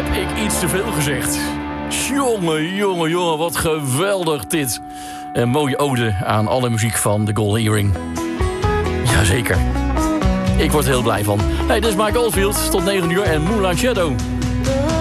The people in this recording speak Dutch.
Heb ik iets te veel gezegd? Jongen, wat geweldig dit. Een mooie ode aan alle muziek van de Golden Earring. Jazeker. Ik word er heel blij van. Hey, dit is Mike Oldfield. Tot 9 uur en Moonlight Shadow.